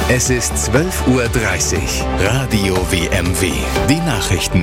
Es ist 12:30 Uhr. Radio WMW. Die Nachrichten.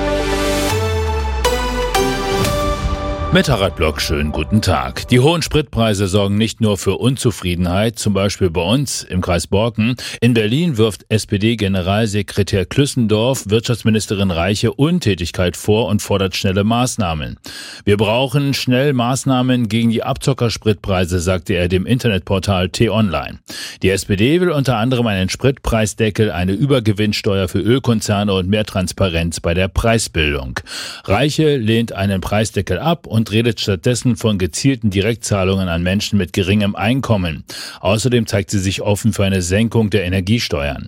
Mit Harald Block, schönen guten Tag. Die hohen Spritpreise sorgen nicht nur für Unzufriedenheit, zum Beispiel bei uns im Kreis Borken. In Berlin wirft SPD-Generalsekretär Klüssendorf Wirtschaftsministerin Reiche Untätigkeit vor und fordert schnelle Maßnahmen. Wir brauchen schnell Maßnahmen gegen die Abzockerspritpreise, sagte er dem Internetportal T-Online. Die SPD will unter anderem einen Spritpreisdeckel, eine Übergewinnsteuer für Ölkonzerne und mehr Transparenz bei der Preisbildung. Reiche lehnt einen Preisdeckel ab und redet stattdessen von gezielten Direktzahlungen an Menschen mit geringem Einkommen. Außerdem zeigt sie sich offen für eine Senkung der Energiesteuern.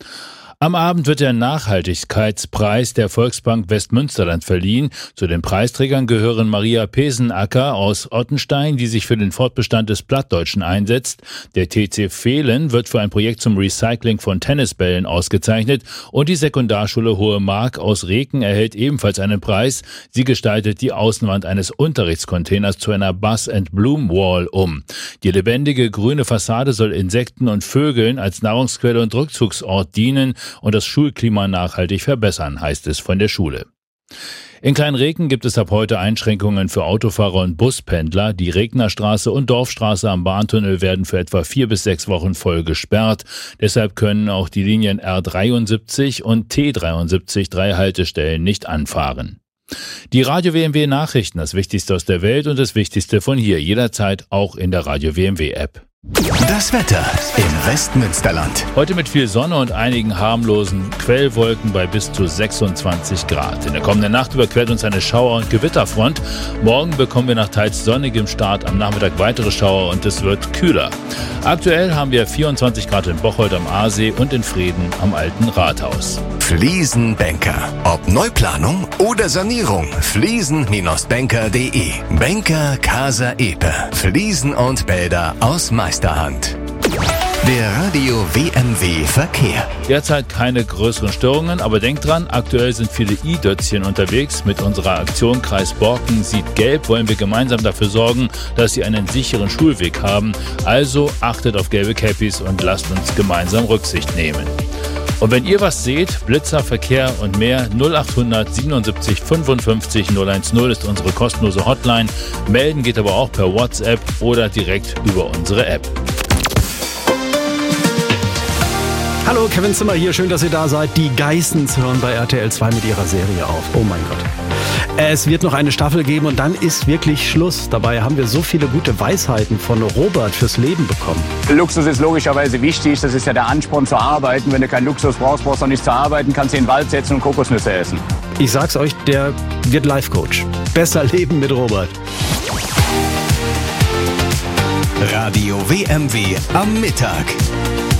Am Abend wird der Nachhaltigkeitspreis der Volksbank Westmünsterland verliehen. Zu den Preisträgern gehören Maria Pesenacker aus Ottenstein, die sich für den Fortbestand des Plattdeutschen einsetzt. Der TC Fehlen wird für ein Projekt zum Recycling von Tennisbällen ausgezeichnet. Und die Sekundarschule Hohe Mark aus Reken erhält ebenfalls einen Preis. Sie gestaltet die Außenwand eines Unterrichtscontainers zu einer Buzz and Bloom Wall um. Die lebendige grüne Fassade soll Insekten und Vögeln als Nahrungsquelle und Rückzugsort dienen und das Schulklima nachhaltig verbessern, heißt es von der Schule. In Kleinreken gibt es ab heute Einschränkungen für Autofahrer und Buspendler. Die Regnerstraße und Dorfstraße am Bahntunnel werden für etwa 4 bis 6 Wochen voll gesperrt. Deshalb können auch die Linien R73 und T73 3 Haltestellen nicht anfahren. Die Radio WMW Nachrichten, das Wichtigste aus der Welt und das Wichtigste von hier, jederzeit auch in der Radio WMW App. Das Wetter im Westmünsterland. Heute mit viel Sonne und einigen harmlosen Quellwolken bei bis zu 26 Grad. In der kommenden Nacht überquert uns eine Schauer- und Gewitterfront. Morgen bekommen wir nach teils sonnigem Start am Nachmittag weitere Schauer und es wird kühler. Aktuell haben wir 24 Grad in Bocholt am Aasee und in Frieden am Alten Rathaus. Fliesenbanker. Ob Neuplanung oder Sanierung. Fliesen-banker.de. Banker Casa Epe. Fliesen und Bäder aus Meisterhand. Der Radio WMW Verkehr. Derzeit keine größeren Störungen, aber denkt dran, aktuell sind viele i-Dötzchen unterwegs. Mit unserer Aktion Kreis Borken sieht gelb wollen wir gemeinsam dafür sorgen, dass sie einen sicheren Schulweg haben. Also achtet auf gelbe Cappies und lasst uns gemeinsam Rücksicht nehmen. Und wenn ihr was seht, Blitzer, Verkehr und mehr, 0800 77 55 010 ist unsere kostenlose Hotline. Melden geht aber auch per WhatsApp oder direkt über unsere App. Hallo, Kevin Zimmer hier, schön, dass ihr da seid. Die Geissens hören bei RTL 2 mit ihrer Serie auf. Oh mein Gott. Es wird noch eine Staffel geben und dann ist wirklich Schluss. Dabei haben wir so viele gute Weisheiten von Robert fürs Leben bekommen. Luxus ist logischerweise wichtig, das ist ja der Ansporn zu arbeiten. Wenn du keinen Luxus brauchst, brauchst du auch nicht zu arbeiten, kannst in den Wald setzen und Kokosnüsse essen. Ich sag's euch, der wird Life-Coach. Besser leben mit Robert. Radio WMW am Mittag.